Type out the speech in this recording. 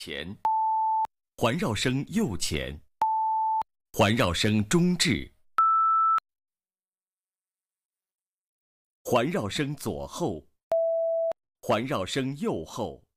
前，环绕声右前，环绕声中置，环绕声左后，环绕声右后。